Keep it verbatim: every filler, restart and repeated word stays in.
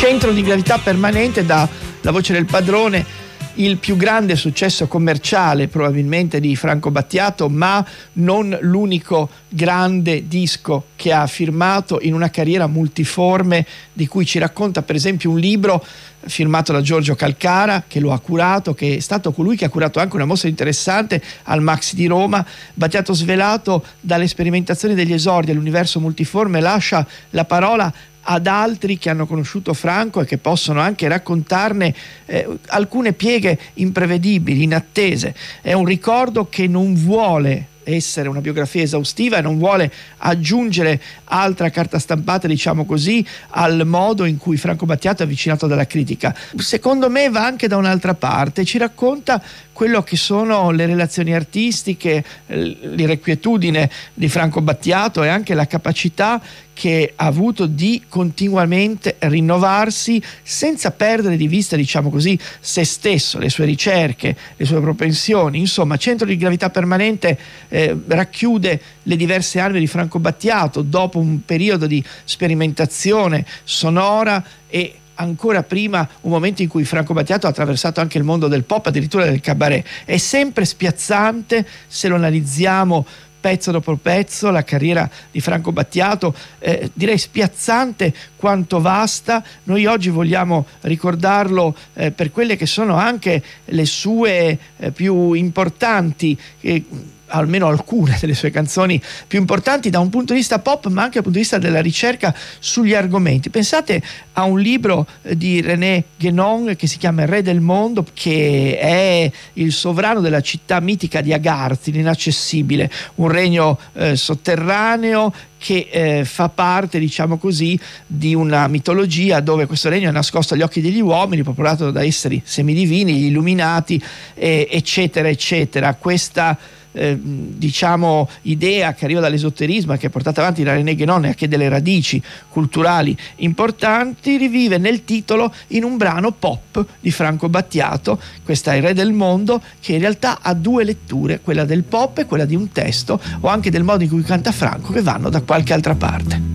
Centro di gravità permanente, da La voce del padrone, il più grande successo commerciale probabilmente di Franco Battiato, ma non l'unico grande disco che ha firmato in una carriera multiforme, di cui ci racconta per esempio un libro firmato da Giorgio Calcara, che lo ha curato, che è stato colui che ha curato anche una mostra interessante al Maxi di Roma. Battiato svelato dalle sperimentazioni degli esordi all'universo multiforme lascia la parola ad altri che hanno conosciuto Franco e che possono anche raccontarne eh, alcune pieghe imprevedibili, inattese. È un ricordo che non vuole essere una biografia esaustiva e non vuole aggiungere altra carta stampata, diciamo così, al modo in cui Franco Battiato è avvicinato dalla critica. Secondo me va anche da un'altra parte, ci racconta quello che sono le relazioni artistiche, l'irrequietudine di Franco Battiato e anche la capacità che ha avuto di continuamente rinnovarsi senza perdere di vista, diciamo così, se stesso, le sue ricerche, le sue propensioni. Insomma, Centro di gravità permanente eh, racchiude le diverse anime di Franco Battiato dopo un periodo di sperimentazione sonora e ancora prima un momento in cui Franco Battiato ha attraversato anche il mondo del pop, addirittura del cabaret. È sempre spiazzante se lo analizziamo pezzo dopo pezzo la carriera di Franco Battiato, eh, direi spiazzante quanto vasta. Noi oggi vogliamo ricordarlo eh, per quelle che sono anche le sue eh, più importanti eh, almeno alcune delle sue canzoni più importanti da un punto di vista pop, ma anche dal punto di vista della ricerca sugli argomenti. Pensate a un libro di René Guénon che si chiama Il Re del Mondo, che è il sovrano della città mitica di Agartha, l'inaccessibile, un regno eh, sotterraneo che eh, fa parte, diciamo così, di una mitologia dove questo regno è nascosto agli occhi degli uomini, popolato da esseri semidivini, gli illuminati, eh, eccetera, eccetera. Questa Eh, diciamo idea che arriva dall'esoterismo e che è portata avanti da René Guénon e anche delle radici culturali importanti, rivive nel titolo in un brano pop di Franco Battiato. Questa è Il Re del Mondo, che in realtà ha due letture, quella del pop e quella di un testo o anche del modo in cui canta Franco, che vanno da qualche altra parte.